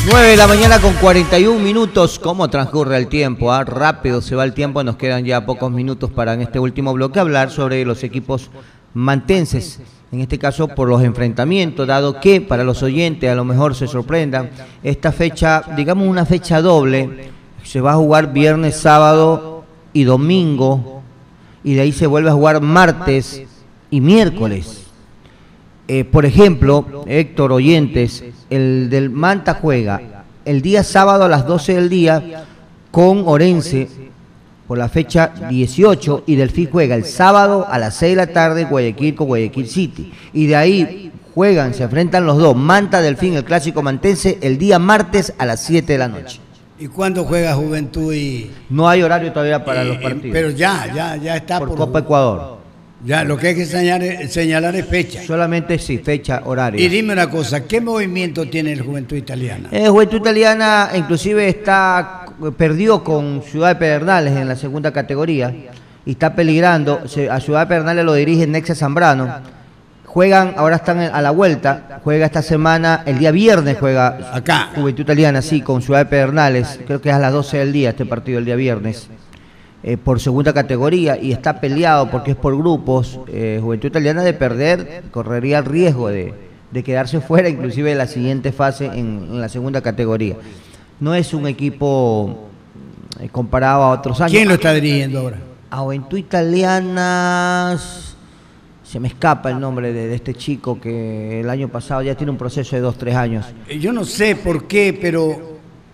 9 de la mañana con 41 minutos. ¿Cómo transcurre el tiempo? Rápido se va el tiempo. Nos quedan ya pocos minutos para en este último bloque hablar sobre los equipos mantenses. En este caso por los enfrentamientos, dado que para los oyentes a lo mejor se sorprendan. Esta fecha, digamos una fecha doble, se va a jugar viernes, sábado y domingo. Y de ahí se vuelve a jugar martes y miércoles. Por ejemplo, Héctor, oyentes, el del Manta juega el día sábado a las 12 del día con Orense por la fecha 18 y Delfín juega el sábado a las 6 de la tarde Guayaquil con Guayaquil City. Y de ahí juegan, se enfrentan los dos, Manta, Delfín, el clásico mantense, el día martes a las 7 de la noche. ¿Y cuándo juega Juventud y...? No hay horario todavía para los partidos. Pero ya está por Copa Ecuador. Ya, lo que hay que señalar es fecha. Solamente sí, fecha, horario. Y dime una cosa, ¿qué movimiento tiene el Juventud Italiana? Juventud Italiana inclusive perdió con Ciudad de Pedernales en la segunda categoría y está peligrando. A Ciudad de Pedernales lo dirige Nexa Zambrano. Juegan, ahora están a la vuelta, juega esta semana, el día viernes juega acá Juventud Italiana, sí, con Ciudad de Pedernales, creo que es a las 12 del día este partido el día viernes. Por segunda categoría y está peleado porque es por grupos. Juventud Italiana de perder correría el riesgo de quedarse fuera inclusive de la siguiente fase en la segunda categoría. No es un equipo comparado a otros años. ¿Quién lo está dirigiendo ahora? A Juventud Italiana se me escapa el nombre de este chico que el año pasado ya tiene un proceso de 2-3 años. Yo no sé por qué, pero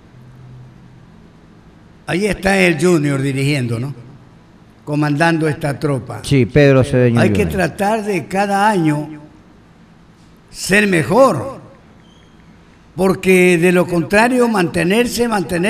ahí está el Junior dirigiendo, ¿no? Comandando esta tropa. Sí, Pedro Cedeño. Hay que tratar de cada año ser mejor, porque de lo contrario mantenerse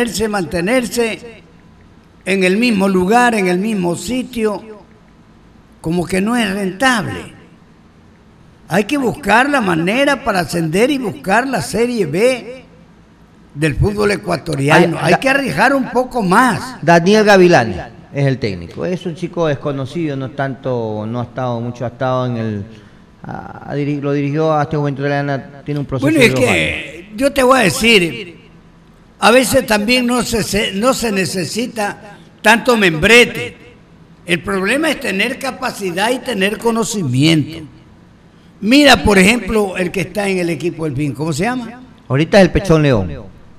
en el mismo lugar, en el mismo sitio, como que no es rentable. Hay que buscar la manera para ascender y buscar la Serie B del fútbol ecuatoriano. Hay que arriesgar un poco más. Daniel Gavilán es el técnico. Es un chico desconocido, no ha estado mucho, ha estado en lo dirigió a este Juventud Italiana, tiene un proceso. Bueno, es que yo te voy a decir, a veces también no se necesita tanto membrete. El problema es tener capacidad y tener conocimiento. Mira, por ejemplo, el que está en el equipo del PIN, ¿cómo se llama? Ahorita es el Pechón León.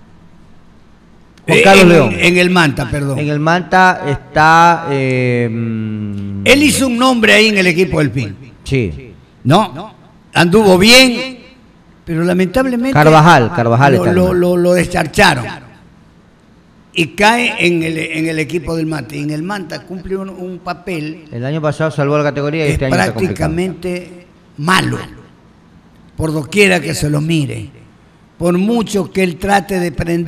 Juan Carlos León. En el Manta, perdón. En el Manta está... Él hizo un nombre ahí en el equipo del PIN. Sí. No, anduvo bien, pero lamentablemente... Carvajal lo descharcharon. Y cae en el equipo del Manta. Y en el Manta cumple un papel... El año pasado salvó la categoría y este año está prácticamente malo. Por doquiera que se lo mire. Por mucho que él trate de prender